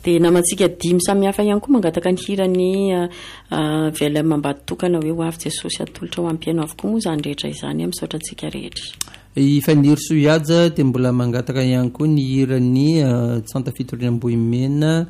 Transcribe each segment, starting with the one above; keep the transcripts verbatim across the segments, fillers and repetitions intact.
dia namantsika dimy samihafa ihany koa mangataka ny hirany vela mambatokana hoe ho avy Jesosy atolotra ho ampiaino avokoa moa izany rehetra izany misaotra antsika rehetra. Ifaniry Soiaja dia mbola mangataka ihany koa ny hirany Santa Fitoriam-Bohimena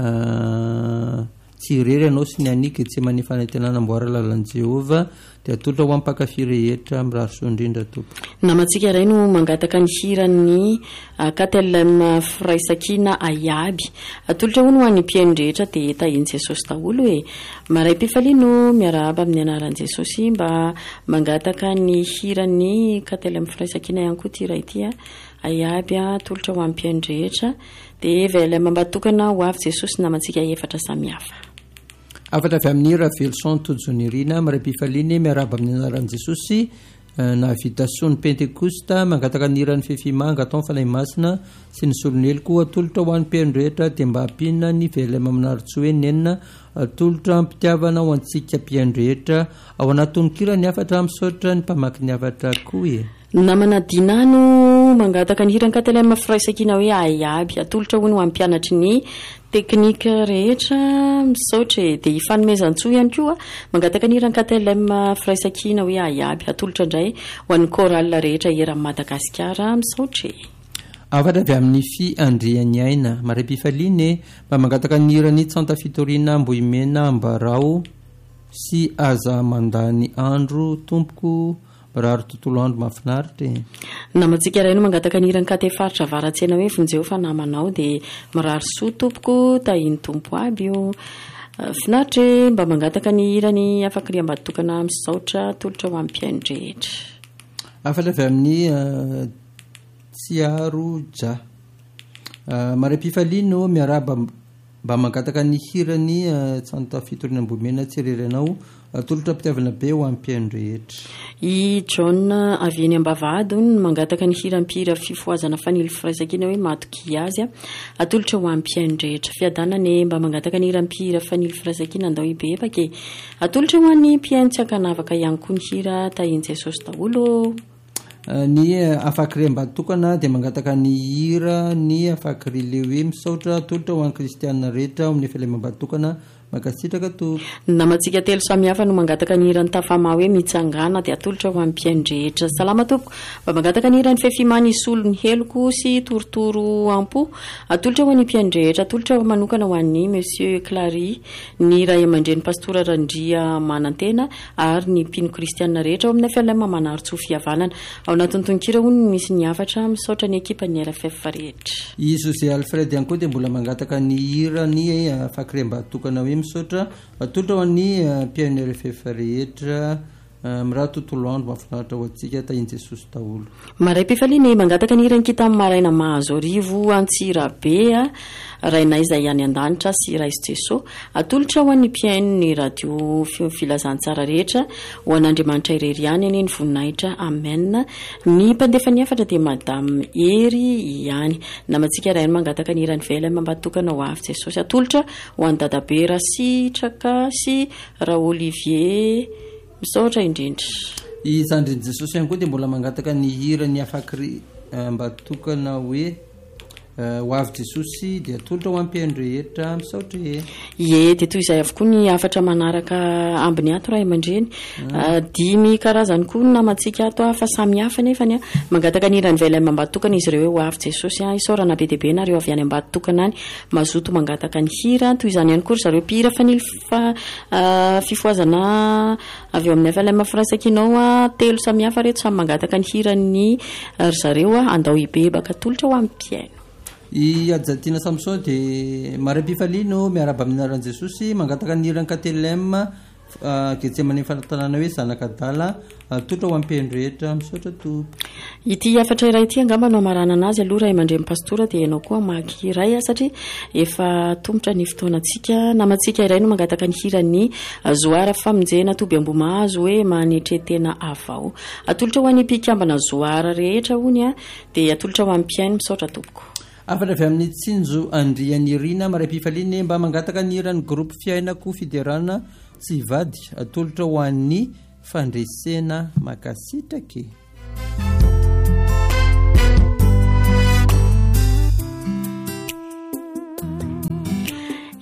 tsy irery ianao sy ny anika tsy manefa fanantenana amboara lalan'i Jehova dia atolotra ho ampakafy rehetra mirary soa indrindra tompo. Namantsika iray no mangataka ny hirany Katelem Firaisakina Ayaby atolotra ho no any mpiaino rehetra dia tahiny Jesosy daholo hoe maray mpifaliano miarahaba amin'ny anaran'i Jesosy mba mangataka ny hirany Katelem Firaisakina ihany koa ty iray ity Ayaby atolotra ho ampiaino rehetra dia vela mambatokana ho avy Jesosy namantsika efatra samihafa. Afatra avy amin'ny Ravelson Tojonirina maray mpifaliany miarahaba amin'ny anaran'i Jesosy na Vitasony Pentekosta mangataka ny hirany fefimanga atao fanahy masina sy ny soloneloko atolotra ho an'ny mpiaino rehetra dia mba hampina ny velema minaritso hoe nenina atolotra ampitiavana ho antsika mpiaino rehetra ao anatin'ny kirany afatra misaotra ny mpamaky ny afatra koa e. Namana Dinano mangataka ny hirany Katelem Firaisakina hoe Ayaby atolotra ho no ampianatry ny teknika rehetra misaotra dia ifanomezan-tsoa ihany koa mangataka ny hirany Katelem Firaisakina hoe Ayaby atolotra indray ho an'ny koral rehetra eran'i Madagasikara misaotra. Afatra avy amin'ny Fi Andriany Aina maray mpifaliany mba mangataka ny hirany Santa Fitorina Ambohimena Ambarao sy aza mandany andro tompoko rary tontolo andro mahafinaritra. Namantsika iray no mangataka ny hirany Katefaritra Varatsena hoe vonjeo fa namanao dia mirary soa tompoko tahiny tompo aby io finaritra mba mangataka ny hirany afaka riam-batokana misaotra atolotra ho amin'ny mpiaino rehetra. Afatra avy amin'ny Tsiaro Ja maray mpifaliano miarahaba mba mangataka ny hirany Santa Fitorina Ambohimena tsy irery anao atolotra mpitiavana be ho amin'ny mpiaino rehetra. I John avy eny Ambavahady no mangataka ny hirampira fifoazana fanily firaisakina hoe matoky azy atolotra ho amin'ny mpiaino rehetra. Fiadanany mba mangataka ny hirampira fanily firaisakina andao ibebaka atolotra ho an'ny mpiaino tsy ankanavaka ihany koa ny hira tahiny Jesosy daholo. Ny afakry ambatokana dia mangataka ny hira ny afakry lehoe misaotra atolotra ho an'ny kristianina rehetra amin'ny filema ambatokana makasitraka to. Namantsika telo samihafa no mangataka ny hirany Tafama hoe mitsangana dia atolotra ho amin'ny mpiaino rehetra. Salama tompoko mba mangataka ny hirany Fefimana Isolo ny heloko sy torotoro ampo atolotra ho an'ny mpiaino rehetra atolotra ho manokana ho an'ny Monsieur Clary ny ray aman-dreny Pastora Randria Manantena ary ny mpino kristianina rehetra ao amin'ny filema manaritso fihavanana ao anatin'ny tononkira hono misy ny afatra misaotra ny ekipa ny R F F rehetra. I José Alfred ihany koa dia mbola mangataka ny hirany afakry ambatokana hoe misaotra atolotra ho an'ny mpiaino R F F rehetra mirary tontolo andro mahafinaritra ho antsika tahiny Jesosy daholo. Maray mpifaliany mangataka ny hirany Kitamy Maraina Mahazo Arivo Antsirabe rainay izay any an-danitra sy Raiso Jeso atolotra ho an'ny mpiaino ny radio filazantsara rehetra ho an'Andriamanitra irery ihany any ny voninahitra amen. Ny mpandefa ny afatra dia Madame Ery ihany. Namantsika iray no mangataka ny hirany vela mambatokana ho avy Jesosy atolotra ho an'ny Dadabe Rasitraka sy Ra Olivier misaotra indrindra. I Sandriny Jesosy ihany koa dia mbola mangataka ny hirany afakry mbatokana hoe ho avy Jesosy dia atolotra ho amin'ny mpiaino rehetra misaotra e. Ie dia toy izay avokoa ny afatra manaraka ambiny ato ray aman-dreny dimy karazany koa namantsika ato fa samy hafa nefany mangataka ny hirany vela mambatokana izy ireo hoe ho avy Jesosy isaorana be dia be nareo avy any ambatokana any mazoto mangataka ny hira toy izany ihany koa ry zareo mpihira fanily fifoazana avy eo amin'ny filema firaisakinao telo samy hafa reto samy mangataka ny hirany ry zareo andao ibebaka atolotra ho amin'ny mpiaino. I Adjatina Samson dia maray mpifaliano miarahaba amin'ny anaran'i Jesosy mangataka ny hirany Katelem Getsemane fanantanana hoe zanak'Adala atolotra ho amin'ny mpiaino rehetra misaotra tompo. Ity afatra iray ity angamba no amarana anazy aloha ray aman-dreny pastora dia ianao koa maky iray satria efa tombotra ny fotoanantsika. Namantsika iray no mangataka ny hirany Zoara famonjena Toby Ambomahazo hoe manetretena avao atolotra ho an'ny mpikambana Zoara rehetra hony dia atolotra ho amin'ny mpiaino misaotra tompoko. Afatra avy amin'ny Tsinjo Andriany Irina maray mpifaliany mba mangataka ny hirany groupe fiainako fiderana tsy vady atolotra ho an'ny fandresena makasitraka.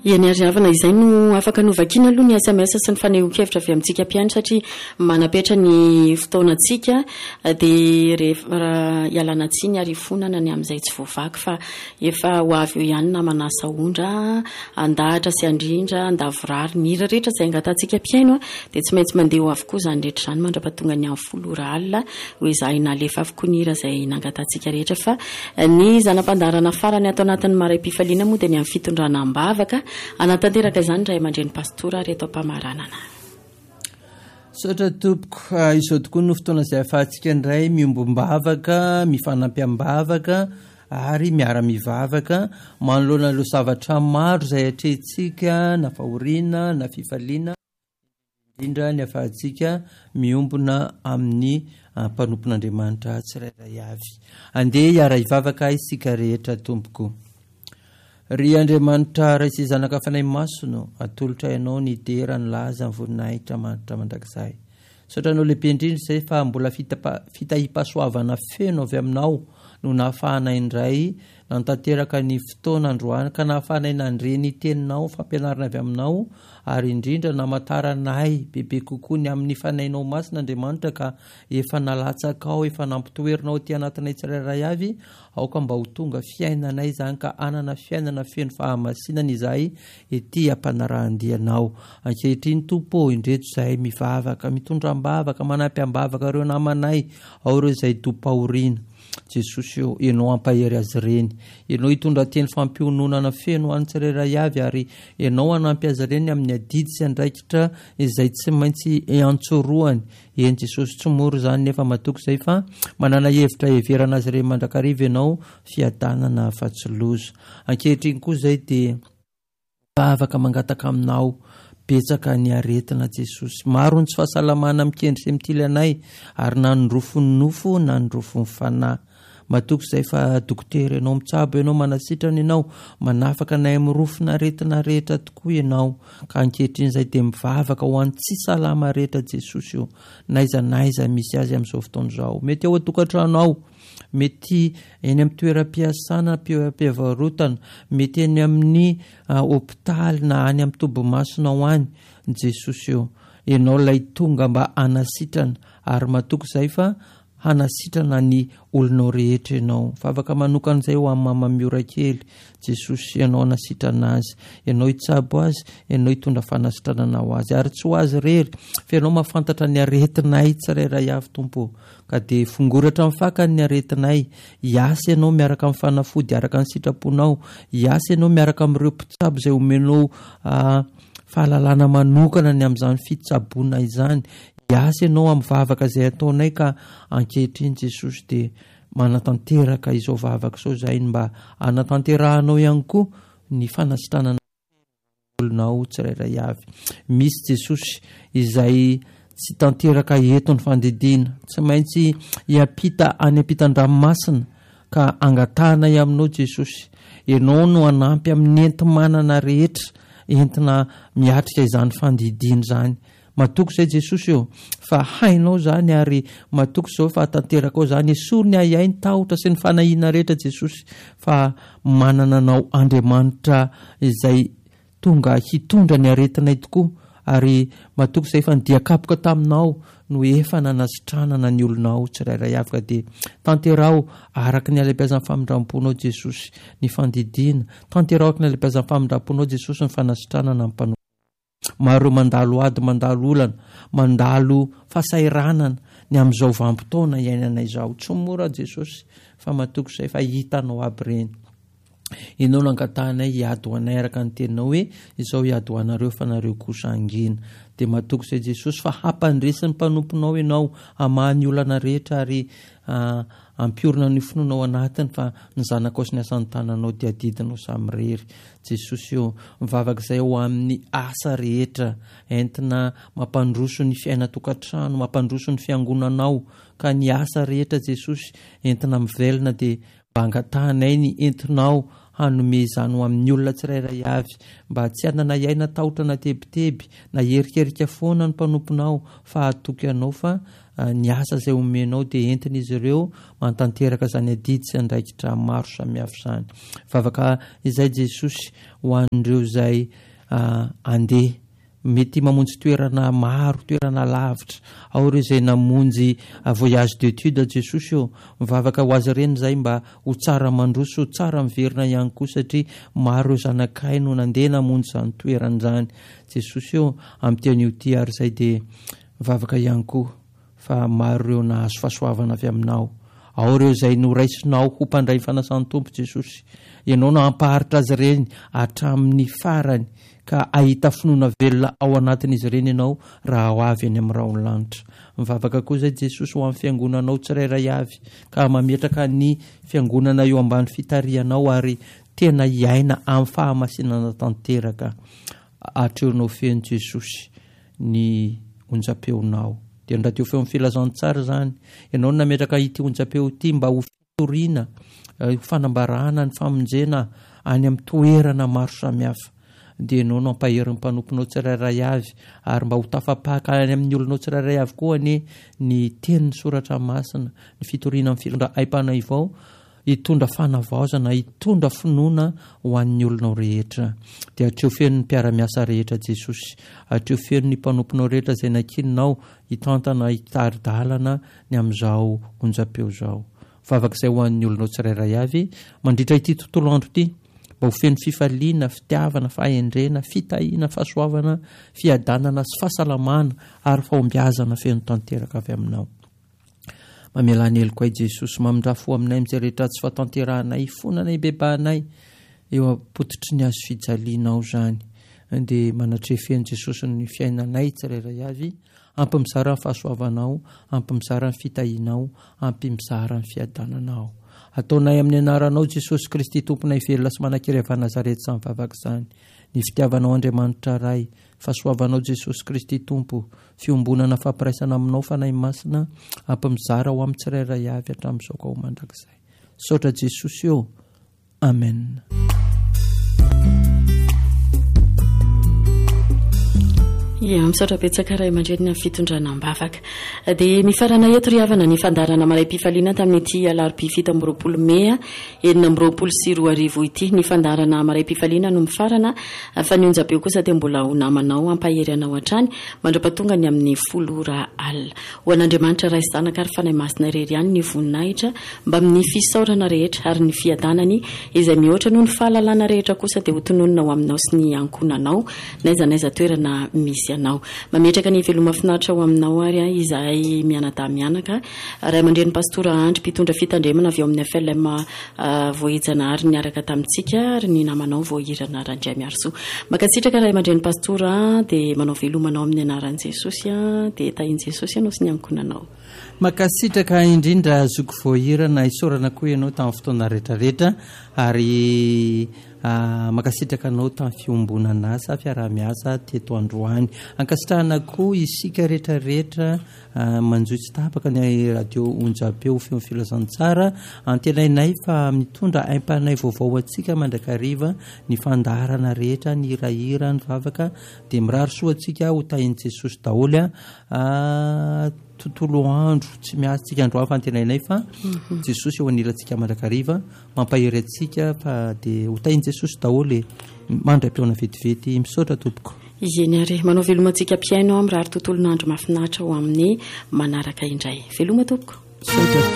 Iany ariavana izay no afaka novakina aloha ny S M S sy ny fanehoan-kevitra avy amintsika mpiaino satria manapetra ny fotoanantsika dia rehefa ialana tsiny ary fonana ny amin'izay tsy voavaky fa efa ho avy eo ihany na manasa ondra andahatra sy andrindra andavorary ny hira rehetra izay angatantsika mpiaino dia tsy maintsy mandeha ho avokoa izany rehetra izany mandra-pahatonga ny amin'ny folo ora alina hoe izahay nalefa avokoa ny hira izay nangatantsika rehetra fa ny zanam-pandarana farany ato anatin'ny maray-pifaliana moa dia ny amin'ny fitondrana ambavaka anatanteraka izany ray aman-dreny pastora reto am-pamaranana. Sotra tompoko izao tokoa no fotoana izay ahafahantsika indray miombo-mbavaka, mifanampy-ambavaka ary miara-mivavaka manoloana lo zavatra maro izay atrehintsika na fahoriana na fifaliana indrindra ny ahafahantsika miombona amin'ny mpanompon'Andriamanitra tsirairay avy. Andeha hiara-hivavaka isika rehetra tompoko. Ry Andriamanitra raisy zanaka fanay masono atolotra ianao ny dera ny laza ny voninahitra manitra mandrakizay. Sotranao lehibe indrindra izay fa mbola fitahi-pasoavana feno avy aminao no nahafahanay indray nantanteraka ny fotoana androany ka nahafahanay nandreny teninao fampianarana avy aminao ary indrindra namataranay bebe kokoa ny amin'ny fanainao masina Andriamanitra ka efa nalatsaka ao efa nampitoerinao ty anatinay tsirairay avy aoka mba ho tonga fiainanay izany ka anana fiainana feno fahamasinana izahay ety ampanarahandianao. Ankehitriny tompo indreto izay mivavaka mitondram-bavaka manampy-ambavaka ireo namanay ao ireo izay tom-pahoriana Jesosy eo ianao ampahery azy ireny, ianao hitondra teny fampiononana feno any tsirairay avy ary ianao anampy azy ireny amin'ny adidy sy andraikitra izay tsy maintsy antsoroany. Eny Jesosy tsy moro izany nefa matoky izay fa manana hevitra heverana azy ireny mandrakariva ianao fiadanana fatsilozo. Ankehitriny koa izay dia afaka mangataka aminao betsaka ny aretina Jesosy. Maro ny tsy fahasalamana mikendry sy mitily anay ary na ny rofon'ny nofo na ny rofon'ny fanahy. Matoky izay fa dokotera ianao mitsabo ianao manasitrana ianao manafaka anay amin'ny rofona aretina rehetra tokoa ianao ka ankehitriny izay dia mivavaka ho an'ny tsy salama rehetra Jesosy io naiza naiza misy azy amin'izao fotoana izao. Mety ao an-tokantrano ao, mety eny amin'ny toeram-piasana mpivarotana, mety eny amin'ny hôpitaly na any amin'ny tobo-masona ho any Jesosy io ianao lay tonga mba hanasitrana ary matoky izay fa hanasitrana ny olonao rehetra ianao. Fa afaka manokana izay ho amin'ny mama miora kely Jesosy ianao hanasitrana azy, ianao hitsabo azy, ianao hitondra fanasitranana ho azy ary tsy ho azy rery fa ianao mahafantatra ny aretinay tsirairay avy tompo ka dia fongoratra amin'ny fakany ny aretinay. Hiasa ianao miaraka amin'ny fanafody araka ny sitraponao, hiasa ianao miaraka amin'ireo mpitsabo izay omenao fahalalana manokana ny amin'izany fitsaboana izany. Hiasa ianao amin'ny vavaka izay ataonay ka ankehitriny Jesosy dia manatanteraka izao vavaka izao izay mba anatanterahanao ihany koa ny fanasitranana olonao tsirairay avy. Misy Jesosy izay tsy tanteraka eto ny fandidina, tsy maintsy hiampita any ampitan-dranomasina ka angatahanay aminao Jesosy. Ianao no anampy amin'ny enti-manana rehetra entina miatrika izany fandidina izany. Matoky izay Jesosy eo fa hainao izany ary matoky izao fa tanteraka ao izany esory ny ahai ny tahotra sy ny fanahiana rehetra Jesosy fa manana anao Andriamanitra izay tonga hitondra ny aretinay tokoa ary matoky izay fa nidiakapoka taminao no efa nanasitranana ny olonao tsirairay avy ka dia tanterao araka ny alaim-piazan'ny famindram-ponao Jesosy ny fandidiana, tanterao araka ny alaim-piazan'ny famindram-ponao Jesosy ny fanasitranana amin'ny mpanompo. Maro mandalo ady mandalo olana mandalo fasairanana ny amin'izao vanim-potoana iainana izao. Tsy mora Jesosy fa matoky izay fa hitanao aby ireny. Ianao nangatahanay hiady ho anay araka ny teninao hoe izao hiady ho anareo fa nareo kosa angina. Dia matoky izay Jesosy fa hampandresy ny mpanomponao ianao hamahany olana rehetra ary ampiorina ny finoanao anatiny fa ny zanakao sy ny asan'ny tananao dia adidinao samy rery. Jesosy io mivavaka izay ho amin'ny asa rehetra entina mampandroso ny fiaina-tokantrano, mampandroso ny fiangonanao ka ny asa rehetra Jesosy entina mivelona dia mba angatahanay ny entinao hanome izany ho amin'ny olona tsirairay avy mba tsy hanana iaina tahotra na tebiteby na herikerika foana ny mpanomponao fa hatoky anao fa ny asa izay omenao dia entina izy ireo mantanteraka izany adidy sy andraikitra maro samihafa izany. Vavaka izay Jesosy ho an'ireo izay andeha mety mamonjy toerana maro, toerana lavitra, ao ireo izay namonjy voyage d'étude Jesosy io, mivavaka ho azy ireny izay mba ho tsara mandroso, ho tsara miverina ihany koa satria maro ireo zanakay no nandeha namonjy izany toerana izany. Jesosy io amin'ny tean'io ty ary izay dia mivavaka ihany koa fa maro ireo nahazo fahasoavana avy aminao. Ao ireo izay noraisinao ho mpandray fanasan'ny tompo Jesosy, ianao no ampaharitra azy ireny hatramin'ny farany ka ahita finoana velona ao anatin'izy ireny ianao raha ho avy any amin'ny raolanitra. Mivavaka koa izay Jesosy ho amin'ny fiangonanao tsirairay avy ka mametraka ny fiangonana eo ambany fitarianao ary tena iaina amin'ny fahamasinana tanteraka. Atreonao feon'i Jesosy ny onjam-peonao. Dia ndraty eo feo amin'ny filazantsara izany, ianao no nametraka ity onjam-peo ity mba ho fitoriana, fanambarana ny famonjena any amin'ny toerana maro samihafa. Dia ianao no ampaherin'ny mpanomponao tsirairay avy ary mba ho tafapaka any amin'ny olonao tsirairay avy koa ny ny tenin'ny soratra masina, ny fitoriana amin'ny filondra aim-panahy vao, hitondra fanavaozana, hitondra finoana ho an'ny olonao rehetra. Dia atreo feon'ny mpiara-miasa rehetra Jesosy, atreo feon'ny mpanomponao rehetra izay nankininao hitantana hitaridalana ny amin'izao onjam-peo izao. Vavaka izay ho an'ny olonao tsirairay avy mandritra ity tontolo andro ity mba ho feno fifaliana, fitiavana, fahendrena, fitahiana, fahasoavana, fiadanana sy fahasalamana ary fahombiazana feno tanteraka avy aminao. Mamela ny heliko ay Jesosy, mamindrafo aminay amin'izay rehetra tsy fatanterahanay, fonanay bebanay eo ampototry ny azo fijalianao izany. Dia manatrefen'i Jesosy ny fiainanay tsirairay avy, ampy mizara ny fahasoavanao, ampy mizara ny fitahianao, ampy mizara ny fiadananao. Ataonay amin'ny anaranao Jesosy Kristy tomponay velona sy manan-kery avy Nazareta izany vavaka izany, ny fitiavanao Andriamanitra ray, fahasoavanao Jesosy Kristy tompo, fiombonana fampiraisana aminao fanahy masina, ampy mizara ho amin'ny tsirairay avy hatramin'izao ka ho mandrakizay. Saotra Jesosy eo. Amen. Ia, misaotra betsaka ray aman-dreny amin'ny fitondrana am-bavaka. Dia mifarana eto ry havana ny fandarana Maraim-pifaliana tamin'ity alarobia fito amby roapolo Mey enina amby roapolo sy roa arivo ity. Ny fandarana Maraim-pifaliana no mifarana fa ny onjam-peo kosa dia mbola ho namanao ampahery anao hatrany mandra-patonga ny amin'ny folo ora alina. Ho an'Andriamanitra ray sy zanaka ary fanahy masina irery ihany ny voninahitra mba amin'ny fisaorana rehetra ary ny fiadanany izay mihoatra noho ny fahalalana rehetra kosa dia ho tononona ho aminao sy ny ankonanao naiza naiza toerana misy anao. Mametraka ny veloma finaritra ho aminao ary izahay mianadahy mianaka ray aman-dreny pastora Andry mpitondra fitandremana avy ao amin'ny F L M voahijana ary niaraka tamintsika ary ny namanao voahirana Randray Miarso. Makatsitraka ray aman-dreny pastora dia manao velomanao amin'ny anaran'i Jesosy dia tahian' Jesosy ianao sy ny ankonanao. Makasitraka indrindra zoko voahirana isorana koa ianao tamin'ny fotoana rehetrarehetra ary Uh, makasitraka anao tamin'ny fiombonana asa fiara-miasa teto androany. Ankasitrahana koa isika rehetrarehetra uh, manjoitsy tapaka ny radio onjam-peo feo filazantsara antenainay fa mitondra aim-panay vaovao atsika mandrakariva ny fandarana rehetra ny hirahira ny vavaka dia mirary soa atsika ho tahian' Jesosy daholo uh, tontolo andro tsy miasa tsika andro hafa antenainay fa mm-hmm. Jesosy eo anilantsika mandrakariva mampahery atsika fa dia ho tahian' Jesosy daholo mandram-peona vetivety misaotra tompoko. Ieny ary manao velomantsika mpiaino amin'ny rary tontolon'andro mahafinaritra ho amin'ny manaraka indray. Veloma tompoko.